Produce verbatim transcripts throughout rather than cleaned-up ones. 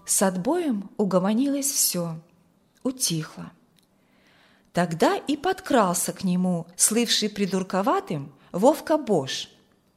С отбоем угомонилось все, утихло. Тогда и подкрался к нему, слывший придурковатым, Вовка Бош.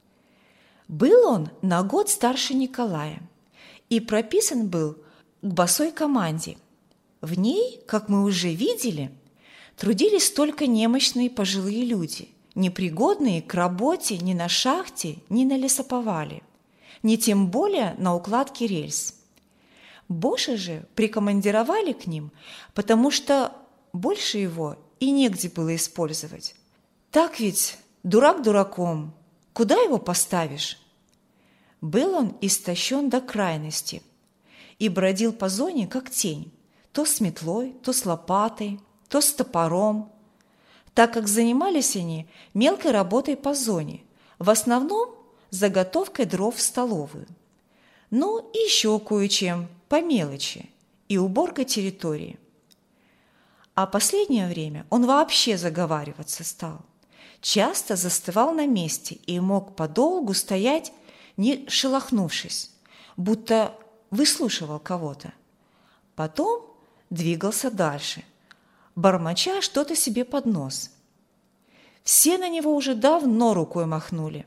Был он на год старше Николая и прописан был к босой команде. В ней, как мы уже видели, трудились только немощные пожилые люди, непригодные к работе ни на шахте, ни на лесоповале, ни тем более на укладке рельс. Боша же прикомандировали к ним, потому что больше его и негде было использовать. Так ведь дурак дураком, куда его поставишь? Был он истощен до крайности и бродил по зоне, как тень, то с метлой, то с лопатой, то с топором, так как занимались они мелкой работой по зоне, в основном заготовкой дров в столовую. Ну и еще кое-чем по мелочи и уборкой территории. А последнее время он вообще заговариваться стал. Часто застывал на месте и мог подолгу стоять, не шелохнувшись, будто выслушивал кого-то. Потом двигался дальше, бормоча что-то себе под нос. Все на него уже давно рукой махнули.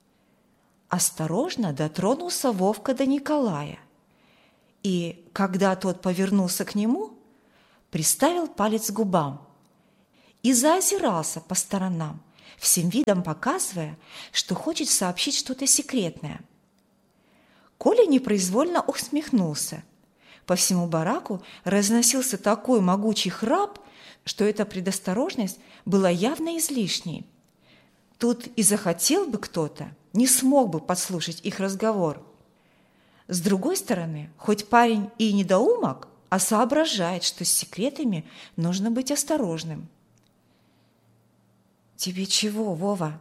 Осторожно дотронулся Вовка до Николая, и, когда тот повернулся к нему, приставил палец к губам и заозирался по сторонам, всем видом показывая, что хочет сообщить что-то секретное. Коля непроизвольно усмехнулся. По всему бараку разносился такой могучий храп, что эта предосторожность была явно излишней. Тут и захотел бы кто-то, не смог бы подслушать их разговор. С другой стороны, хоть парень и недоумок, а соображает, что с секретами нужно быть осторожным. «Тебе чего, Вова?»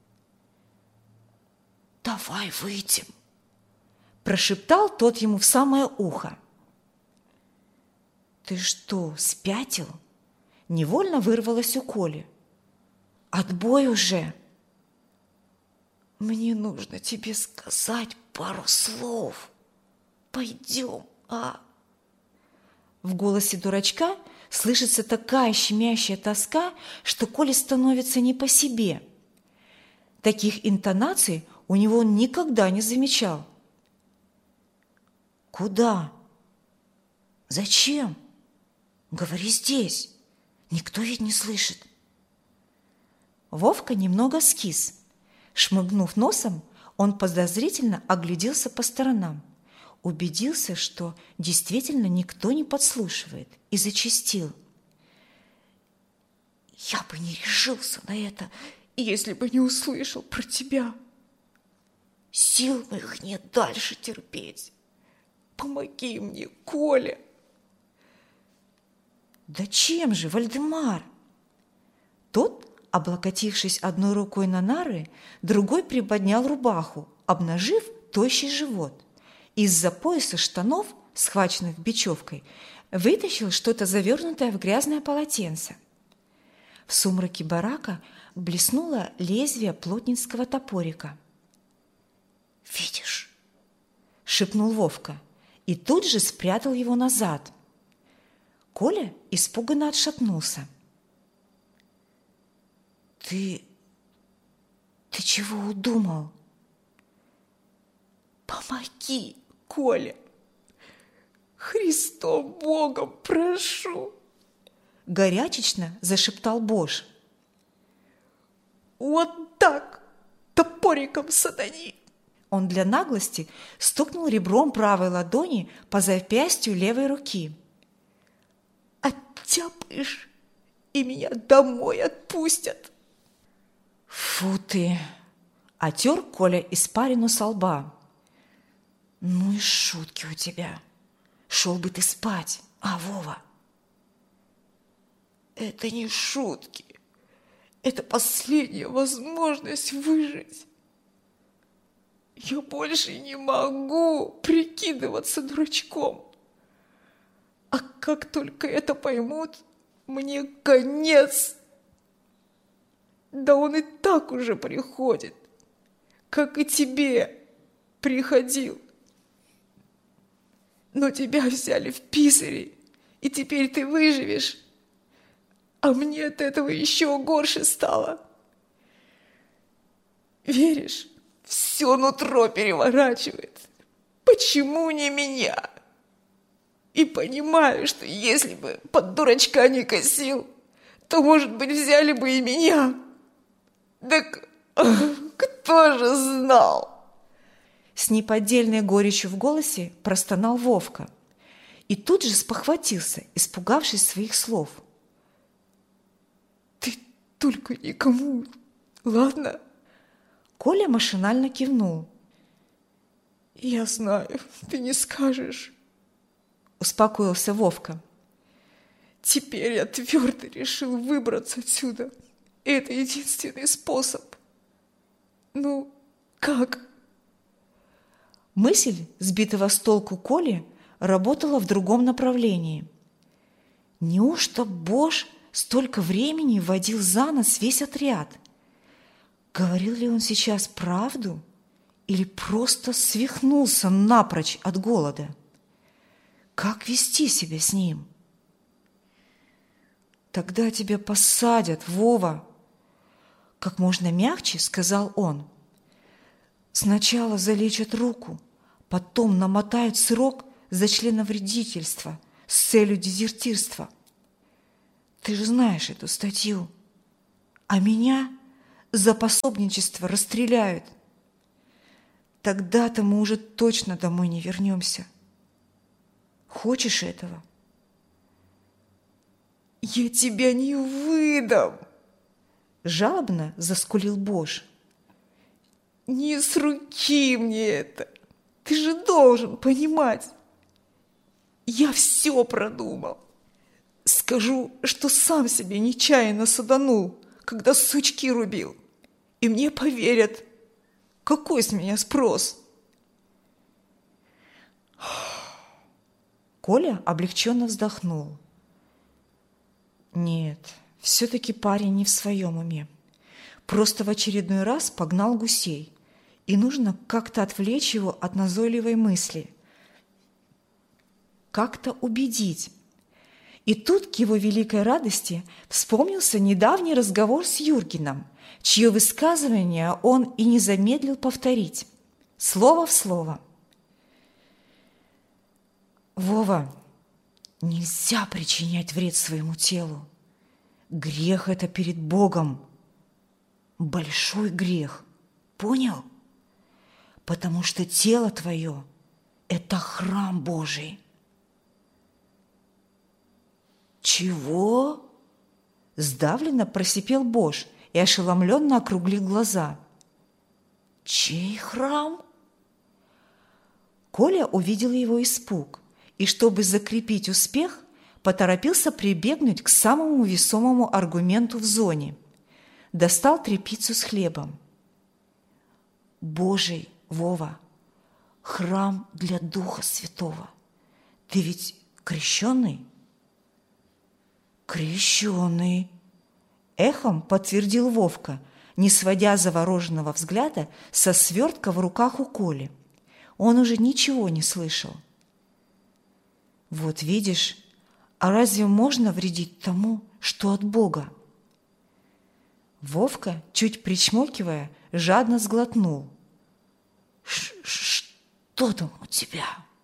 «Давай выйдем», – прошептал тот ему в самое ухо. «Ты что, спятил?» – невольно вырвалось у Коли. «Отбой уже!» «Мне нужно тебе сказать пару слов. Пойдем, а?» В голосе дурачка слышится такая щемящая тоска, что Коле становится не по себе. Таких интонаций у него он никогда не замечал. «Куда? Зачем? Говори здесь. Никто ведь не слышит». Вовка немного скис. Шмыгнув носом, он подозрительно огляделся по сторонам, убедился, что действительно никто не подслушивает, и зачастил. «Я бы не решился на это, если бы не услышал про тебя. Сил моих нет дальше терпеть. Помоги мне, Коля!» «Да чем же, Вальдемар?» Тот, облокотившись одной рукой на нары, другой приподнял рубаху, обнажив тощий живот. Из-за пояса штанов, схваченных бечевкой, вытащил что-то завернутое в грязное полотенце. В сумраке барака блеснуло лезвие плотницкого топорика. «Видишь?» – шепнул Вовка и тут же спрятал его назад. Коля испуганно отшатнулся. «Ты... ты чего удумал?» «Помоги, Коля! Христом Богом прошу!» Горячечно зашептал Бош. «Вот так, топориком сатани!» Он для наглости стукнул ребром правой ладони по запястью левой руки. «Оттяпаешь, и меня домой отпустят!» «Фу ты!» – отер Коля испарину со лба. «Ну и шутки у тебя! Шел бы ты спать, а, Вова?» «Это не шутки, это последняя возможность выжить. Я больше не могу прикидываться дурачком. А как только это поймут, мне конец. Да он и так уже приходит, как и тебе приходил. но тебя взяли в писари, и теперь ты выживешь. А мне от этого еще горше стало. Веришь, все нутро переворачивает. Почему не меня? И понимаю, что если бы под дурачка не косил, то, может быть, взяли бы и меня. Так кто же знал? С неподдельной горечью в голосе простонал Вовка и тут же спохватился, испугавшись своих слов. Ты только никому, ладно? Коля машинально кивнул. Я знаю, ты не скажешь. Успокоился Вовка. Теперь я твердо решил выбраться отсюда. Это единственный способ. Ну, как? Мысль сбитого с толку Коли работала в другом направлении. Неужто Бош столько времени водил за нос весь отряд? Говорил ли он сейчас правду или просто свихнулся напрочь от голода? Как вести себя с ним? «Тогда тебя посадят, Вова!» Как можно мягче сказал он. «Сначала залечат руку, потом намотают срок за членовредительство с целью дезертирства. Ты же знаешь эту статью. А меня за пособничество расстреляют. Тогда-то мы уже точно домой не вернемся. Хочешь этого?» «Я тебя не выдам!» Жалобно заскулил Бош. «Не с руки мне это! Ты же должен понимать! Я все продумал! Скажу, что сам себе нечаянно саданул, когда сучки рубил, и мне поверят. Какой с меня спрос?» Коля облегченно вздохнул. Нет, все-таки парень не в своем уме. Просто в очередной раз погнал гусей, и нужно как-то отвлечь его от назойливой мысли. Как-то убедить. И тут, к его великой радости, вспомнился недавний разговор с Юргеном, чье высказывание он и не замедлил повторить, слово в слово. «Вова, нельзя причинять вред своему телу. Грех это перед Богом. Большой грех. Понял? Потому что тело твое – это храм Божий». «Чего?» – сдавленно просипел Бош и ошеломленно округлил глаза. «Чей храм?» Коля увидел его испуг и, чтобы закрепить успех, поторопился прибегнуть к самому весомому аргументу в зоне. Достал тряпицу с хлебом. «Божий, Вова, храм для Духа Святого. Ты ведь крещеный?» «Крещеный!» – эхом подтвердил Вовка, не сводя завороженного взгляда со свертка в руках у Коли. Он уже ничего не слышал. «Вот видишь, а разве можно вредить тому, что от Бога?» Вовка, чуть причмокивая, жадно сглотнул. «Что там у тебя?»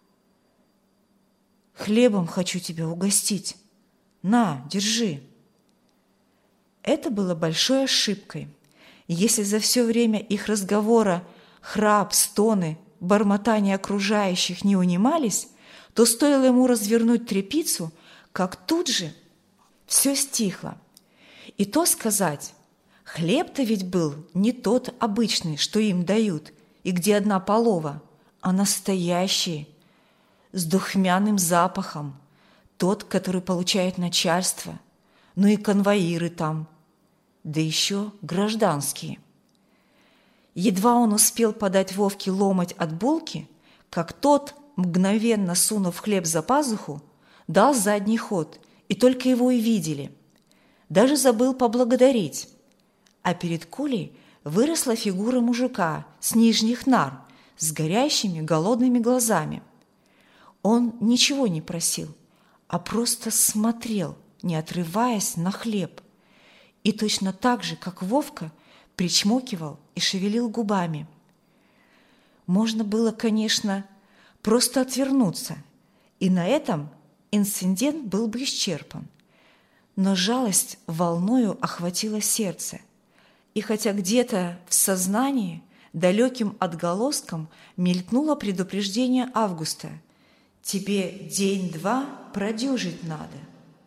«Хлебом хочу тебя угостить. На, держи». Это было большой ошибкой. Если за все время их разговора храп, стоны, бормотание окружающих не унимались, то стоило ему развернуть тряпицу, как тут же все стихло. И то сказать, хлеб-то ведь был не тот обычный, что им дают, и где одна полова, а настоящий, с духмяным запахом, тот, который получает начальство, ну и конвоиры там, да еще гражданские. Едва он успел подать Вовке ломоть от булки, как тот, мгновенно сунув хлеб за пазуху, дал задний ход, и только его и видели. Даже забыл поблагодарить. А перед Колей выросла фигура мужика с нижних нар, с горящими голодными глазами. Он ничего не просил, а просто смотрел, не отрываясь, на хлеб. И точно так же, как Вовка, причмокивал и шевелил губами. Можно было, конечно, просто отвернуться, и на этом инцидент был бы исчерпан. Но жалость волною охватила сердце, и хотя где-то в сознании далеким отголоском мелькнуло предупреждение Августа: «Тебе день-два продюжить надо».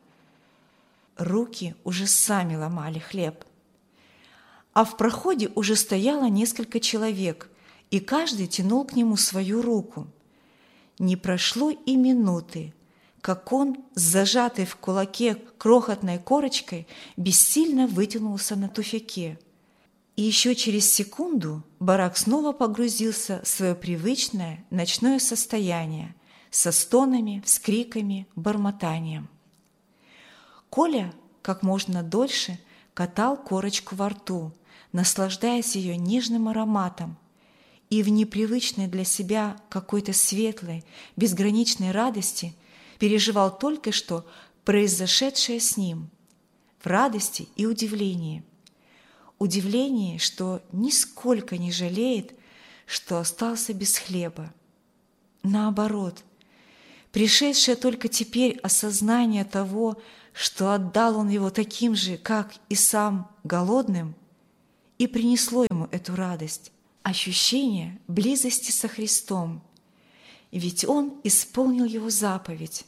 Руки уже сами ломали хлеб. А в проходе уже стояло несколько человек, и каждый тянул к нему свою руку. Не прошло и минуты, как он, с зажатой в кулаке крохотной корочкой, бессильно вытянулся на туфяке. И еще через секунду барак снова погрузился в свое привычное ночное состояние со стонами, вскриками, бормотанием. Коля как можно дольше катал корочку во рту, наслаждаясь ее нежным ароматом, и в непривычной для себя какой-то светлой, безграничной радости переживал только что произошедшее с ним, в радости и удивлении. Удивление, что нисколько не жалеет, что остался без хлеба. Наоборот, пришедшее только теперь осознание того, что отдал он его таким же, как и сам, голодным, и принесло ему эту радость, ощущение близости со Христом, ведь он исполнил его заповедь.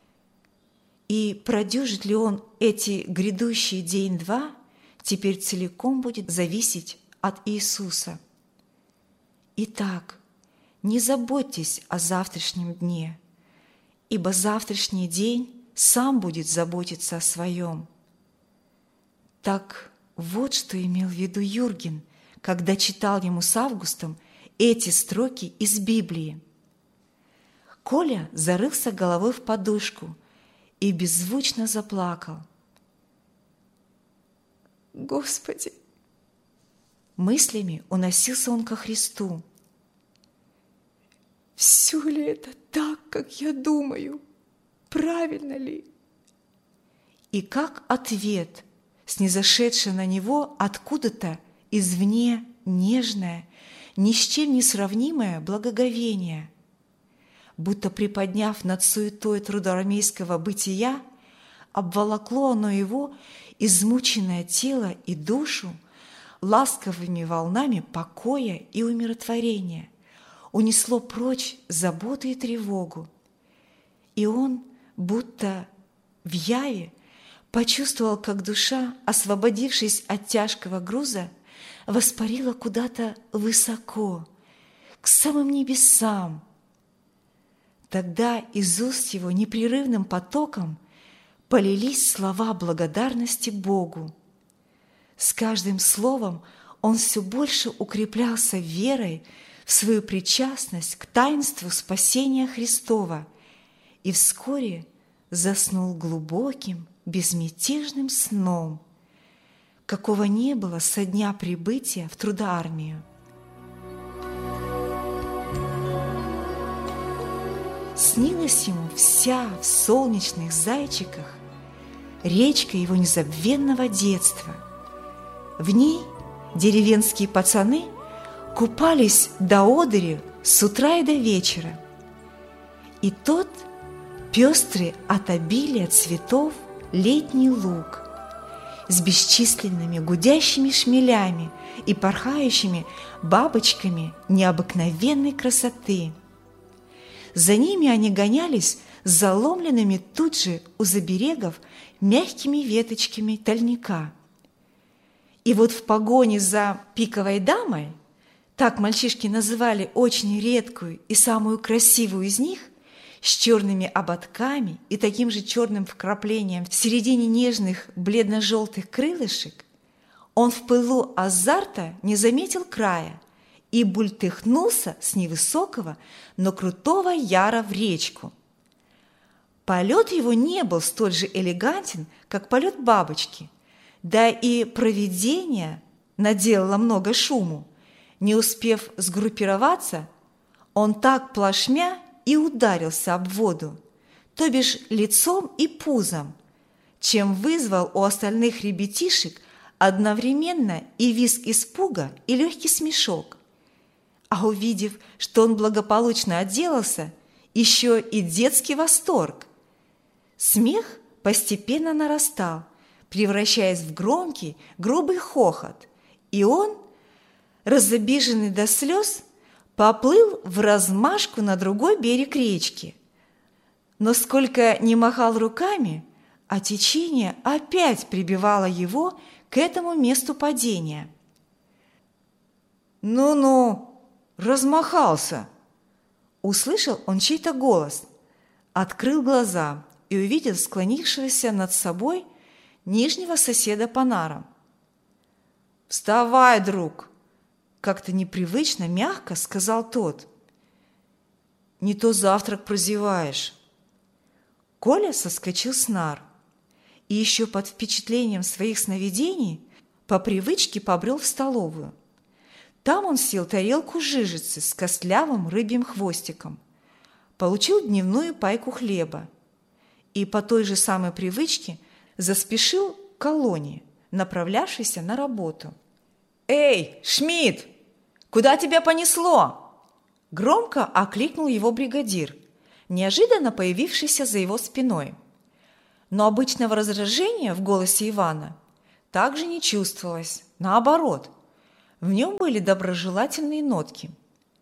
И продюжит ли он эти грядущие день-два, теперь целиком будет зависеть от Иисуса. Итак, не заботьтесь о завтрашнем дне, ибо завтрашний день сам будет заботиться о своем. Так вот что имел в виду Юрген, когда читал ему с Августом эти строки из Библии. Коля зарылся головой в подушку и беззвучно заплакал. Господи! Мыслями уносился он ко Христу. Все ли это так, как я думаю? Правильно ли? И как ответ, снизошедший на него откуда-то извне нежное, ни с чем не сравнимое благоговение, будто приподняв над суетой трудоармейского бытия, обволокло оно его измученное тело и душу ласковыми волнами покоя и умиротворения, унесло прочь заботу и тревогу. И он, будто в яве, почувствовал, как душа, освободившись от тяжкого груза, воспарила куда-то высоко, к самым небесам. Тогда из уст его непрерывным потоком полились слова благодарности Богу. С каждым словом он все больше укреплялся верой в свою причастность к таинству спасения Христова и вскоре заснул глубоким, безмятежным сном, какого не было со дня прибытия в Трудоармию. Снилась ему вся в солнечных зайчиках речка его незабвенного детства. В ней деревенские пацаны купались до одури с утра и до вечера. И тот пестрый от обилия цветов летний луг с бесчисленными гудящими шмелями и порхающими бабочками необыкновенной красоты. За ними они гонялись с заломленными тут же у заберегов мягкими веточками тольника. И вот в погоне за пиковой дамой, так мальчишки называли очень редкую и самую красивую из них, с черными ободками и таким же черным вкраплением в середине нежных бледно-желтых крылышек, он в пылу азарта не заметил края и бультыхнулся с невысокого, но крутого яра в речку. Полет его не был столь же элегантен, как полет бабочки, да и провидение наделало много шуму. Не успев сгруппироваться, он так плашмя и ударился об воду, то бишь лицом и пузом, чем вызвал у остальных ребятишек одновременно и визг испуга, и легкий смешок. А увидев, что он благополучно отделался, еще и детский восторг. Смех постепенно нарастал, превращаясь в громкий, грубый хохот, и он, разобиженный до слез, поплыл в размашку на другой берег речки. Но сколько ни махал руками, а течение опять прибивало его к этому месту падения. «Ну-ну, размахался!» Услышал он чей-то голос, открыл глаза и увидел склонившегося над собой нижнего соседа по нарам. «Вставай, друг!» – как-то непривычно мягко сказал тот. «Не то завтрак прозеваешь». Коля соскочил с нар и еще под впечатлением своих сновидений по привычке побрел в столовую. Там он съел тарелку жижицы с костлявым рыбьим хвостиком, получил дневную пайку хлеба и по той же самой привычке заспешил к колонии, направлявшейся на работу. «Эй, Шмидт, куда тебя понесло?» Громко окликнул его бригадир, неожиданно появившийся за его спиной. Но обычного раздражения в голосе Ивана также не чувствовалось, наоборот, в нем были доброжелательные нотки.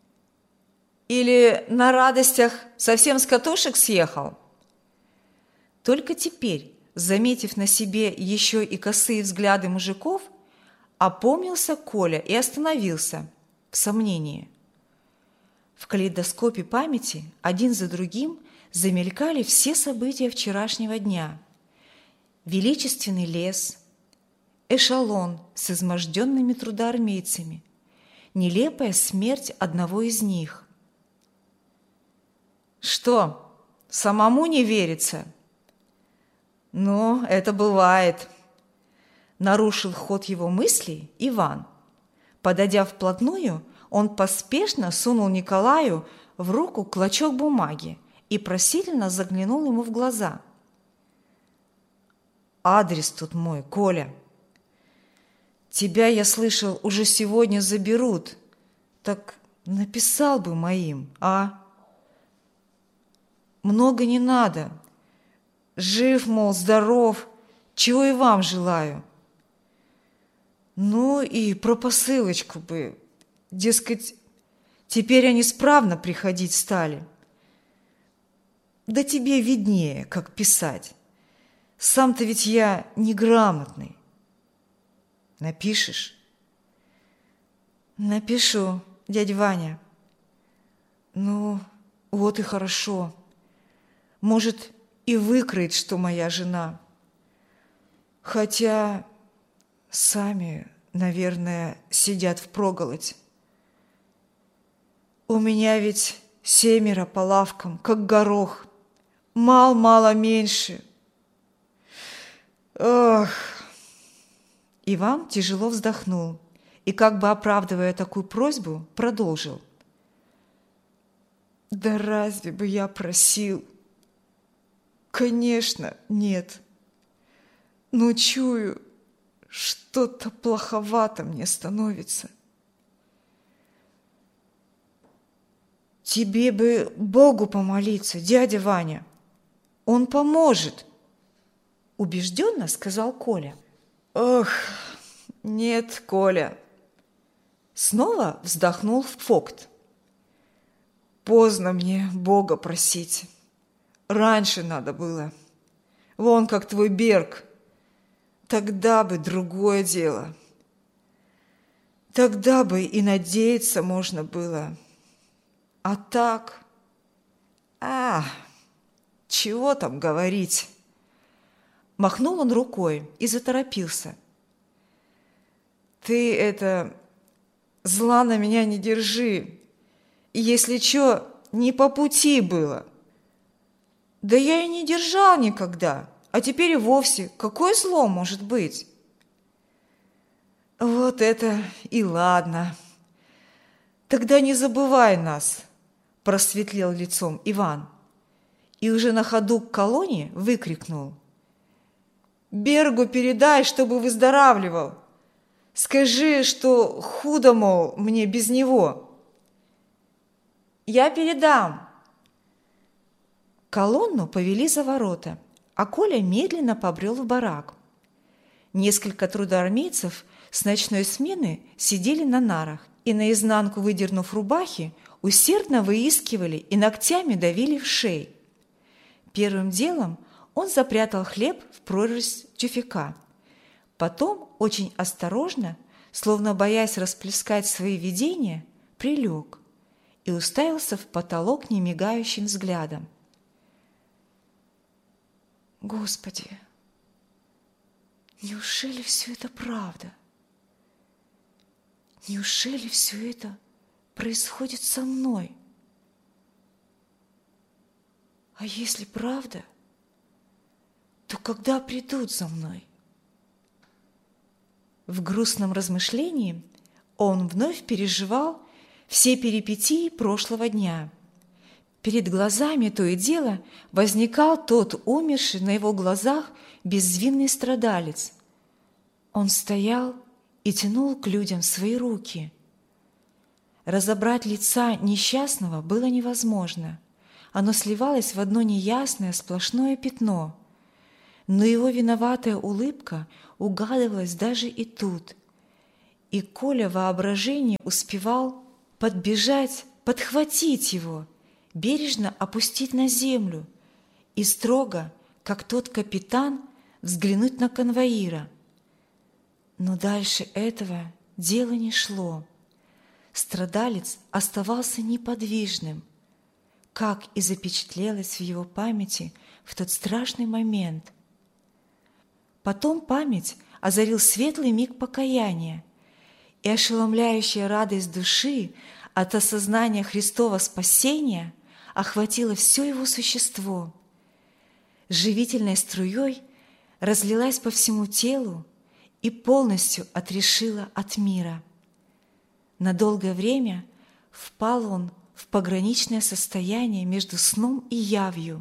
«Или на радостях совсем с катушек съехал?» Только теперь, заметив на себе еще и косые взгляды мужиков, опомнился Коля и остановился в сомнении. В калейдоскопе памяти один за другим замелькали все события вчерашнего дня. Величественный лес, эшелон с изможденными трудоармейцами, нелепая смерть одного из них. «Что, самому не верится?» «Ну, это бывает», – нарушил ход его мыслей Иван. Подойдя вплотную, он поспешно сунул Николаю в руку клочок бумаги и просительно заглянул ему в глаза. «Адрес тут мой, Коля. Тебя, я слышал, уже сегодня заберут. Так написал бы моим, а? Много не надо. Жив, мол, здоров, чего и вам желаю. Ну и про посылочку бы, дескать, теперь они справно приходить стали. Да тебе виднее, как писать. Сам-то ведь я неграмотный. Напишешь?» «Напишу, дядя Ваня». «Ну, вот и хорошо. Может, и выкроет, что моя жена. Хотя сами, наверное, сидят впроголодь. У меня ведь семеро по лавкам, как горох. Мал-мало меньше. Ох!» Иван тяжело вздохнул и, как бы оправдывая такую просьбу, продолжил. «Да разве бы я просил? Конечно, нет. Но чую, что-то плоховато мне становится. Тебе бы Богу помолиться, дядя Ваня. Он поможет», – убежденно сказал Коля. «Ох, нет, Коля!» Снова вздохнул Фокт. «Поздно мне Бога просить. Раньше надо было. Вон как твой Берг. Тогда бы другое дело. Тогда бы и надеяться можно было. А так... А, чего там говорить?» Махнул он рукой и заторопился. «Ты это... зла на меня не держи. Если чё, не по пути было». «Да я и не держал никогда, а теперь и вовсе. Какое зло может быть?» «Вот это и ладно. Тогда не забывай нас. просветлел лицом Иван и уже на ходу к колонне выкрикнул: «Бергу передай, чтобы выздоравливал! Скажи, что худо, мол, мне без него!» «Я передам!» Колонну повели за ворота, а Коля медленно побрел в барак. Несколько трудоармейцев с ночной смены сидели на нарах и, наизнанку выдернув рубахи, усердно выискивали и ногтями давили в шеи. Первым делом он запрятал хлеб в прорезь тюфяка. Потом, очень осторожно, словно боясь расплескать свои видения, прилег и уставился в потолок немигающим взглядом. «Господи, неужели все это правда? Неужели все это происходит со мной? А если правда, то когда придут за мной?» В грустном размышлении он вновь переживал все перипетии прошлого дня. Перед глазами то и дело возникал тот умерший на его глазах безвинный страдалец. Он стоял и тянул к людям свои руки. Разобрать лица несчастного было невозможно. Оно сливалось в одно неясное сплошное пятно. Но его виноватая улыбка угадывалась даже и тут. И Коля в воображении успевал подбежать, подхватить его, бережно опустить на землю и строго, как тот капитан, взглянуть на конвоира. Но дальше этого дело не шло. Страдалец оставался неподвижным, как и запечатлелось в его памяти в тот страшный момент. Потом память озарил светлый миг покаяния, и ошеломляющая радость души от осознания Христова спасения охватила все его существо. Живительной струей разлилась по всему телу и полностью отрешила от мира. На долгое время впал он в пограничное состояние между сном и явью.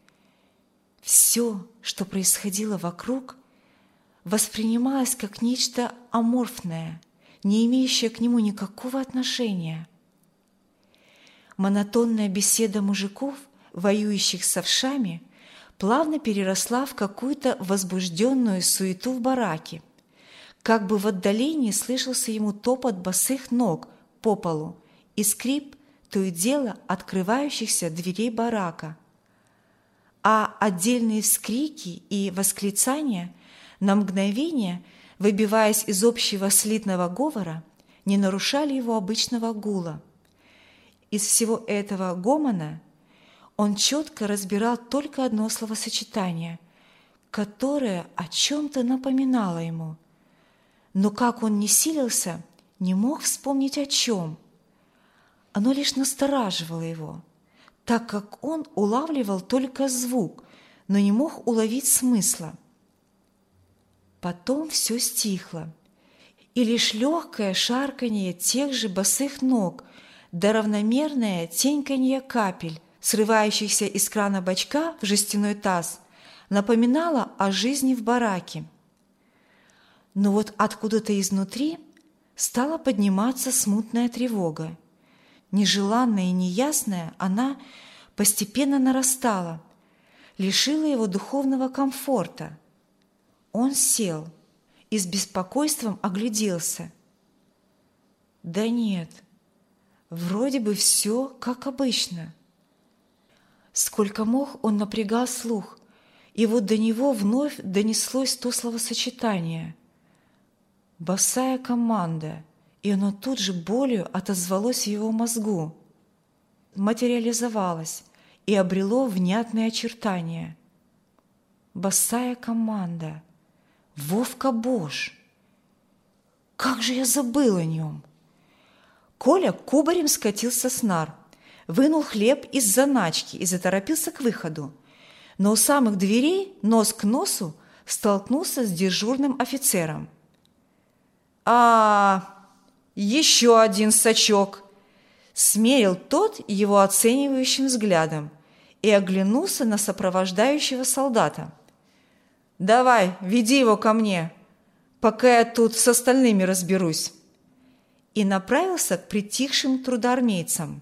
Все, что происходило вокруг, воспринималось как нечто аморфное, не имеющее к нему никакого отношения. Монотонная беседа мужиков, воюющих с овшами, плавно переросла в какую-то возбужденную суету в бараке. Как бы в отдалении слышался ему топот босых ног по полу и скрип то и дело открывающихся дверей барака. А отдельные вскрики и восклицания, на мгновение выбиваясь из общего слитного говора, не нарушали его обычного гула. Из всего этого гомона он четко разбирал только одно словосочетание, которое о чем-то напоминало ему. Но как он ни силился, не мог вспомнить о чем. Оно лишь настораживало его, так как он улавливал только звук, но не мог уловить смысла. Потом все стихло, и лишь легкое шарканье тех же босых ног да равномерное теньканье капель, срывающихся из крана бачка в жестяной таз, напоминало о жизни в бараке. Но вот откуда-то изнутри стала подниматься смутная тревога. Нежеланная и неясная, она постепенно нарастала, лишила его духовного комфорта. Он сел и с беспокойством огляделся. Да нет, вроде бы все как обычно. Сколько мог, он напрягал слух, и вот до него вновь донеслось то словосочетание «босая команда», и оно тут же болью отозвалось в его мозгу, материализовалось и обрело внятные очертания. Босая команда. Вовка Бош. Как же я забыл о нем! Коля кубарем скатился с нар, вынул хлеб из заначки и заторопился к выходу. Но у самых дверей нос к носу столкнулся с дежурным офицером. «А, еще один сачок! Смерил тот его оценивающим взглядом и оглянулся на сопровождающего солдата. «Давай, веди его ко мне, пока я тут с остальными разберусь», и направился к притихшим трудоармейцам.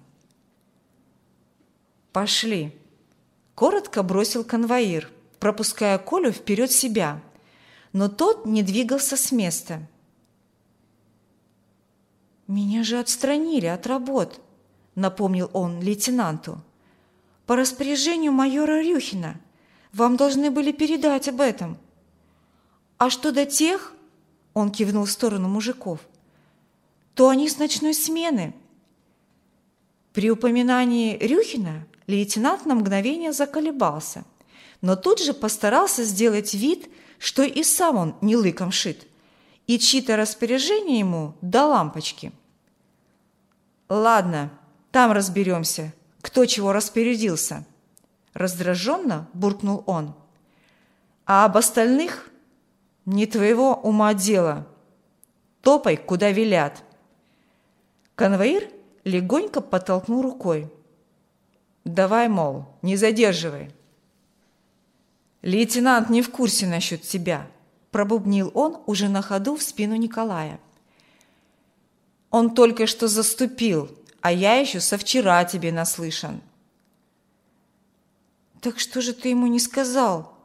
«Пошли», – коротко бросил конвоир, пропуская Колю вперед себя, но тот не двигался с места. «Меня же отстранили от работ», – напомнил он лейтенанту. «По распоряжению майора Рюхина вам должны были передать об этом. А что до тех, – он кивнул в сторону мужиков, – то они с ночной смены». При упоминании Рюхина лейтенант на мгновение заколебался, но тут же постарался сделать вид, что и сам он не лыком шит, и чьи-то распоряжения ему до лампочки. «Ладно, там разберемся, кто чего распорядился», – раздраженно буркнул он. «А об остальных не твоего ума дело. Топай, куда велят». Конвоир легонько подтолкнул рукой. «Давай, мол, не задерживай». «Лейтенант не в курсе насчет тебя», – пробубнил он уже на ходу в спину Николая. «Он только что заступил, а я еще со вчера тебе наслышан». «Так что же ты ему не сказал?»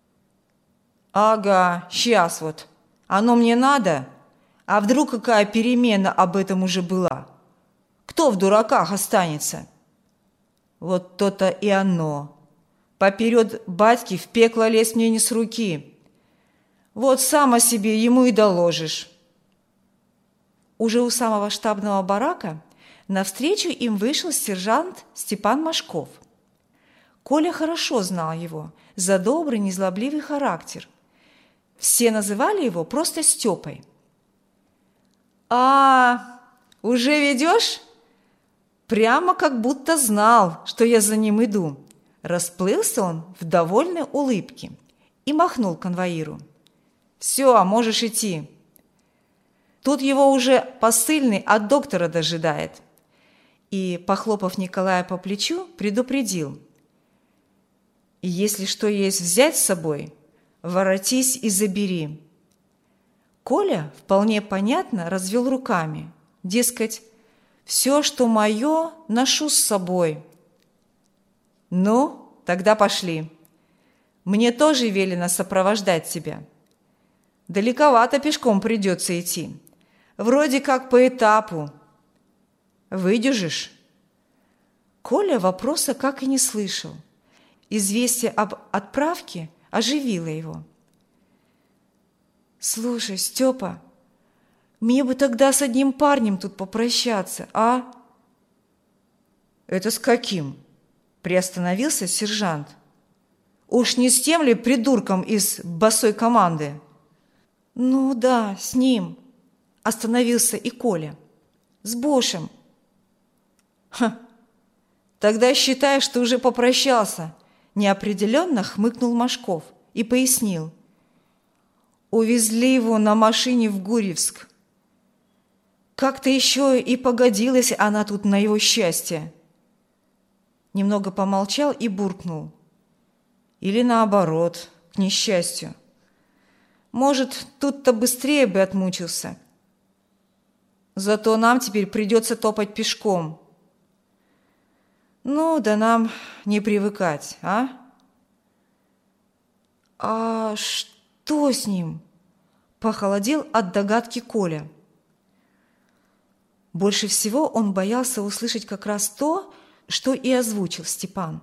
«Ага, сейчас вот. Оно мне надо? А вдруг какая перемена об этом уже была? Кто в дураках останется?» «Вот то-то и оно. Поперед батьки в пекло лезть мне не с руки. Вот сам о себе ему и доложишь». Уже у самого штабного барака навстречу им вышел сержант Степан Машков. Коля хорошо знал его за добрый, незлобливый характер. Все называли его просто Степой. «А, уже ведешь? Прямо как будто знал, что я за ним иду». Расплылся он в довольной улыбке и махнул конвоиру. «Все, можешь идти. Тут его уже посыльный от доктора дожидает». И, похлопав Николая по плечу, предупредил: «Если что есть взять с собой, воротись и забери». Коля вполне понятно развел руками, дескать, «все, что мое, ношу с собой». «Ну, тогда пошли. Мне тоже велено сопровождать тебя. Далековато пешком придется идти. Вроде как по этапу. Выдержишь?» Коля вопроса как и не слышал. Известие об отправке оживило его. «Слушай, Степа, мне бы тогда с одним парнем тут попрощаться, а?» «Это с каким?» – приостановился сержант. «Уж не с тем ли придурком из босой команды?» «Ну да, с ним», – остановился и Коля. «С Бошем». «Ха, тогда считай, что уже попрощался», – неопределенно хмыкнул Машков и пояснил. «Увезли его на машине в Гурьевск. Как-то еще и погодилась она тут на его счастье». Немного помолчал и буркнул. «Или наоборот, к несчастью. Может, тут-то быстрее бы отмучился. Зато нам теперь придется топать пешком». «Ну, да нам не привыкать, а?» «А что с ним?» – похолодел от догадки Коля. Больше всего он боялся услышать как раз то, что и озвучил Степан.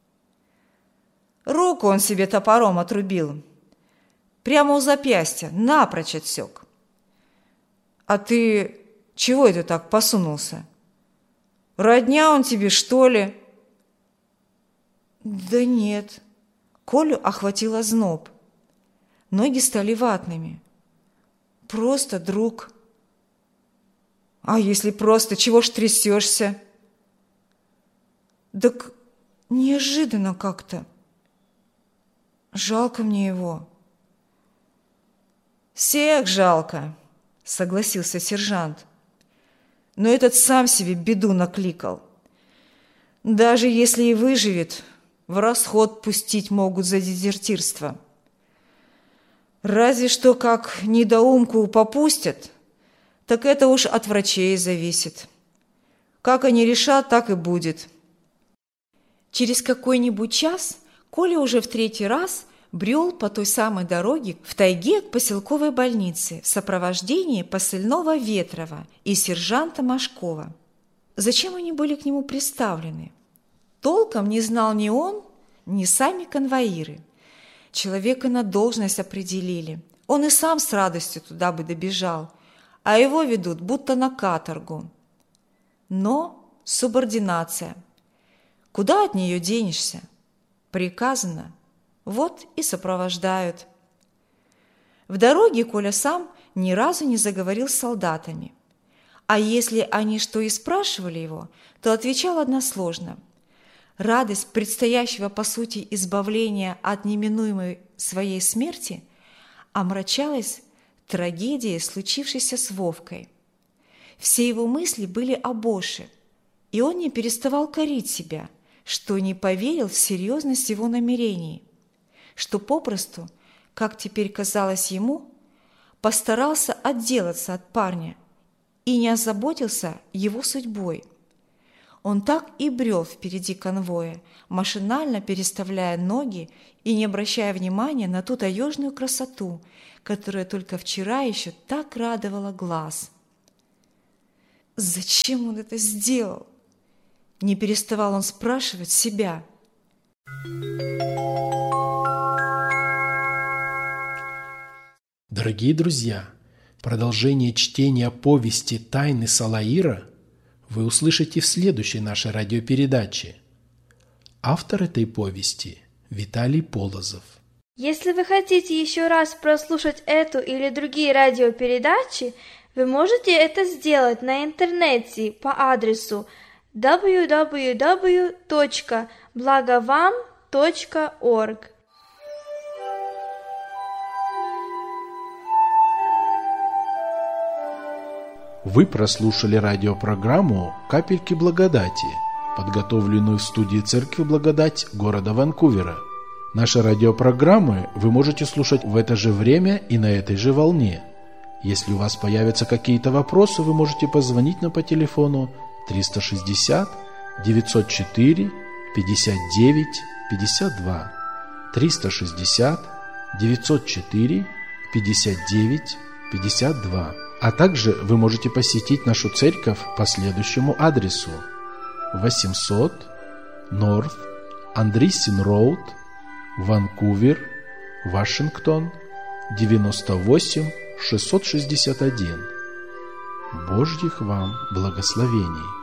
«Руку он себе топором отрубил. Прямо у запястья, напрочь отсек». «А ты чего это так посунулся? Родня он тебе, что ли?» «Да нет». Колю охватил озноб. Ноги стали ватными. «Просто друг». «А если просто, чего ж трясешься?» «Так неожиданно как-то. Жалко мне его». «Всех жалко», — согласился сержант. но этот сам себе беду накликал. Даже если и выживет, в расход пустить могут за дезертирство. Разве что как недоумку попустят, так это уж от врачей зависит. Как они решат, так и будет. Через какой-нибудь час Коля уже в третий раз брел по той самой дороге в тайге к поселковой больнице в сопровождении посыльного Ветрова и сержанта Машкова. Зачем они были к нему приставлены? Толком не знал ни он, ни сами конвоиры. Человека на должность определили. Он и сам с радостью туда бы добежал, а его ведут будто на каторгу. Но субординация. Куда от нее денешься? Приказано. Вот и сопровождают. В дороге Коля сам ни разу не заговорил с солдатами. А если они что и спрашивали его, то отвечал односложно. Радость предстоящего, по сути, избавления от неминуемой своей смерти омрачалась трагедией, случившейся с Вовкой. Все его мысли были о Боше, и он не переставал корить себя, что не поверил в серьезность его намерений, что попросту, как теперь казалось ему, постарался отделаться от парня и не озаботился его судьбой. Он так и брел впереди конвоя, машинально переставляя ноги и не обращая внимания на ту таежную красоту, которая только вчера еще так радовала глаз. Зачем он это сделал? Не переставал он спрашивать себя. Дорогие друзья, продолжение чтения повести «Тайны Салаира» вы услышите в следующей нашей радиопередаче. Автор этой повести – Виталий Полозов. Если вы хотите еще раз прослушать эту или другие радиопередачи, вы можете это сделать на интернете по адресу дабл ю дабл ю дабл ю точка благовам точка орг. Вы прослушали радиопрограмму «Капельки благодати», подготовленную в студии Церкви Благодать города Ванкувера. Наши радиопрограммы вы можете слушать в это же время и на этой же волне. Если у вас появятся какие-то вопросы, вы можете позвонить нам по телефону триста шестьдесят девятьсот четыре пятьдесят девять пятьдесят два, триста шестьдесят девятьсот четыре пятьдесят девять пятьдесят два. А также вы можете посетить нашу церковь по следующему адресу: восемьсот North Andreessen Road, Ванкувер, Вашингтон, девяносто восемь шестьсот шестьдесят один. Божьих вам благословений!